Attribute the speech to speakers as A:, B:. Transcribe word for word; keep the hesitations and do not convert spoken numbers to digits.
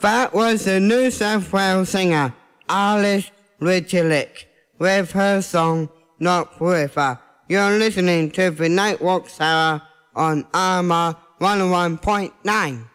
A: That was the New South Wales singer Alice Ridgelick with her song Knock River. You're listening to the Nightwalk Sarah on Armour one oh one point nine.